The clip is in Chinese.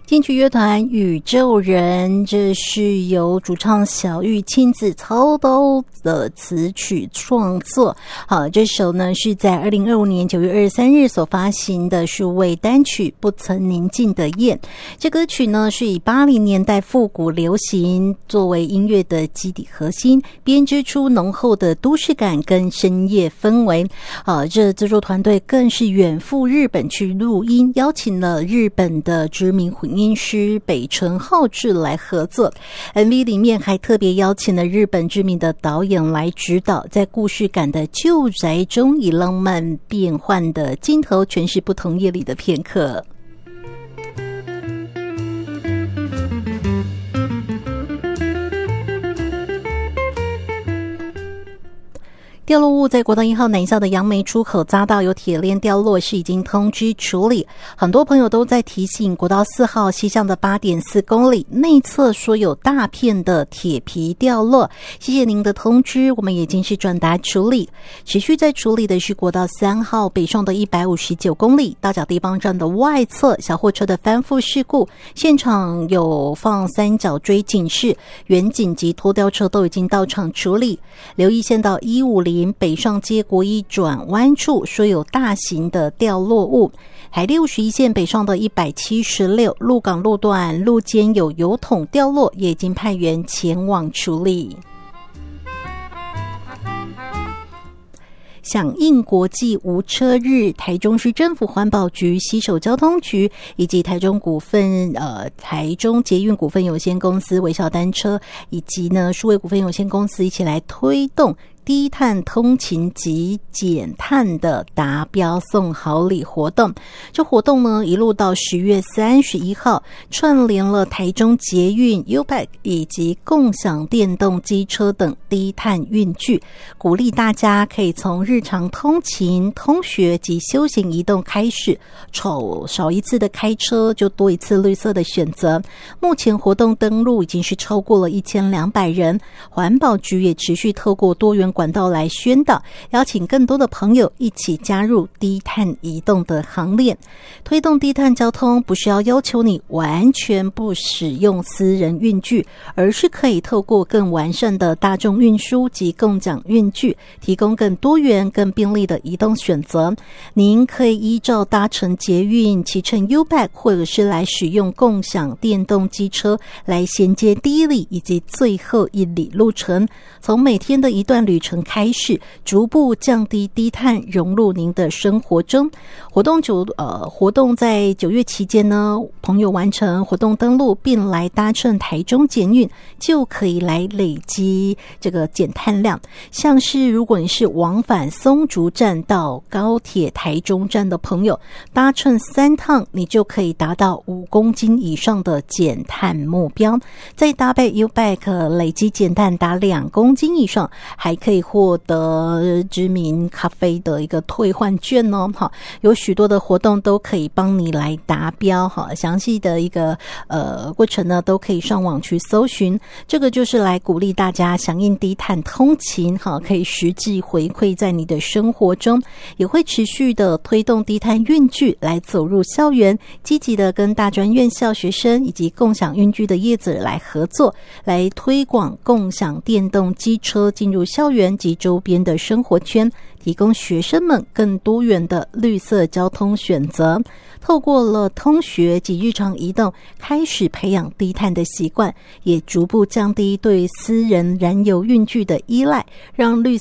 金曲乐团宇宙人，这是由主唱小玉亲自操刀的词曲创作。好，这首呢是在2025年9月23日所发行的数位单曲《不曾宁静的夜》。这歌曲呢是以80年代复古流行作为音乐的基底核心，编织出浓厚的都市感跟深夜氛围。这制作团队更是远赴日本去录音，邀请了日本的知名混音师北村浩志来合作。 MV 里面还特别邀请了日本知名的导演来指导，在故事感的旧宅中以浪漫变幻的镜头诠释不同夜里的片刻。掉落物在国道1号南下的杨梅出口匝道有铁链掉落，是已经通知处理。很多朋友都在提醒国道4号西向的 8.4 公里内侧说有大片的铁皮掉落，谢谢您的通知，我们已经是转达处理。持续在处理的是国道3号北上的159公里大甲地方站的外侧小货车的翻覆事故，现场有放三角锥警示，原警及拖吊车都已经到场处理。留意县道150北上街国一转弯处说有大型的掉落物，海力51线北上的176鹿港路段路肩有油桶掉落，也已经派员前往处理。响应国际无车日，台中市政府环保局、携手交通局以及台中捷运股份有限公司微笑单车以及呢数位股份有限公司一起来推动低碳通勤及减碳的达标送好礼活动。这活动呢一路到10月31号，串联了台中捷运 U-Bike 以及共享电动机车等低碳运具，鼓励大家可以从日常通勤、通学及休闲移动开始，少一次的开车就多一次绿色的选择。目前活动登录已经是超过了1200人，环保局也持续透过多元管道来宣导，邀请更多的朋友一起加入低碳移动的行列。推动低碳交通不是要求你完全不使用私人运具，而是可以透过更完善的大众运输及共享运具，提供更多元更便利的移动选择。您可以依照搭乘捷运、骑乘 U-Bike 或者是来使用共享电动机车来衔接第一里以及最后1里路程，从每天的一段旅程开始，逐步降低低碳，融入您的生活中。活动在9月期间呢，朋友完成活动登录并来搭乘台中捷运，就可以来累积这个减碳量。像是如果你是往返松竹站到高铁台中站的朋友，搭乘3趟，你就可以达到5公斤以上的减碳目标。再搭配 U-Bike 累积减碳达2公斤以上，还可以获得知名咖啡的一个退换券哦。有许多的活动都可以帮你来达标，详细的一个过程呢都可以上网去搜寻。这个就是来鼓励大家响应低碳通勤，可以实际回馈在你的生活中，也会持续的推动低碳运具来走入校园，积极的跟大专院校学生以及共享运具的业者来合作，来推广共享电动机车进入校园及周边的生活圈，提供学生们更多元的绿色交通选择。透过了通学及日常移动，开始培养低碳的习惯，也逐步降低对私人燃油运具的依赖，让绿